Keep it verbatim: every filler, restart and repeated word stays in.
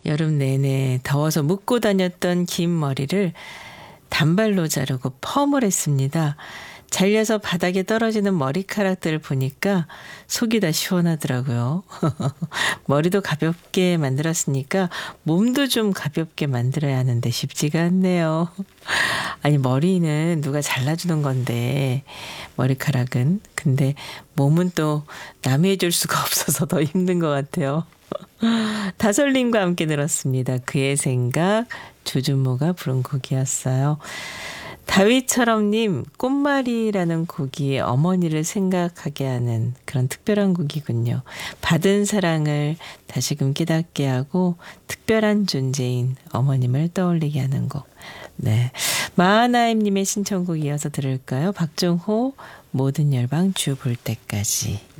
여름 내내 더워서 묶고 다녔던 긴 머리를 단발로 자르고 펌을 했습니다. 잘려서 바닥에 떨어지는 머리카락들을 보니까 속이 다 시원하더라고요. 머리도 가볍게 만들었으니까 몸도 좀 가볍게 만들어야 하는데 쉽지가 않네요. 아니, 머리는 누가 잘라주는 건데 머리카락은. 근데 몸은 또 남이 해줄 수가 없어서 더 힘든 것 같아요. 다솔님과 함께 들었습니다. 그의 생각, 조준모가 부른 곡이었어요. 다윗처럼님, 꽃말이라는 곡이 어머니를 생각하게 하는 그런 특별한 곡이군요. 받은 사랑을 다시금 깨닫게 하고 특별한 존재인 어머님을 떠올리게 하는 곡. 네, 마하나임님의 신청곡 이어서 들을까요? 박정호, 모든 열방 주 볼 때까지.